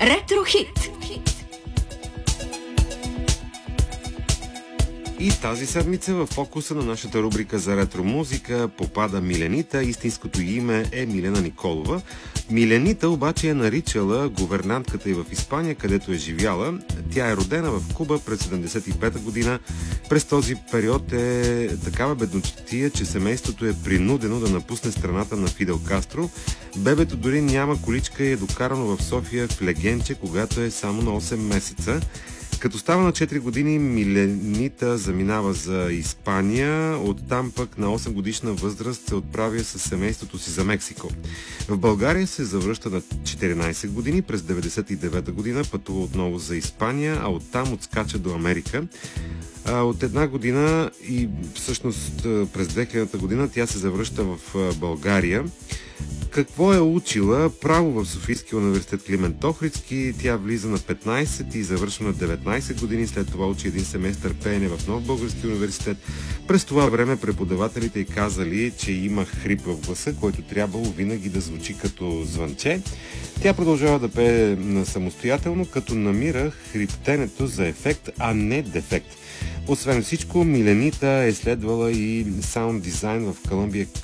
Ретро-хит. И тази седмица в фокуса на нашата рубрика за ретро-музика попада Миленита. Истинското име е Милена Николова. Миленита обаче е наричала гувернантката и в Испания, където е живяла. Тя е родена в Куба през 75-та година. През този период е такава беднотия, че семейството е принудено да напусне страната на Фидел Кастро. Бебето дори няма количка и е докарано в София в легенче, когато е само на 8 месеца. Като става на 4 години, Миленита заминава за Испания, оттам пък на 8 годишна възраст се отправя с семейството си за Мексико. В България се завръща на 14 години, през 99 година пътува отново за Испания, а оттам отскача до Америка. От една година и всъщност през 2000 година тя се завръща в България. Какво е учила? Право в Софийския университет Климент Охридски. Тя влиза на 15 и завършва на 19 години. След това учи един семестър пеене в Нов български университет. През това време преподавателите й казали, че има хрип в гласа, който трябвало винаги да звучи като звънче. Тя продължава да пее самостоятелно, като намира хриптенето за ефект, а не дефект. Освен всичко, Миленита е следвала и саунд дизайн в Колумбия